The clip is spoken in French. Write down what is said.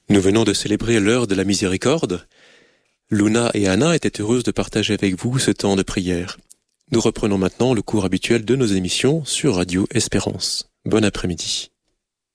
Nous venons de célébrer l'heure de la miséricorde. Luna et Anna étaient heureuses de partager avec vous ce temps de prière. Nous reprenons maintenant le cours habituel de nos émissions sur Radio Espérance. Bon après-midi.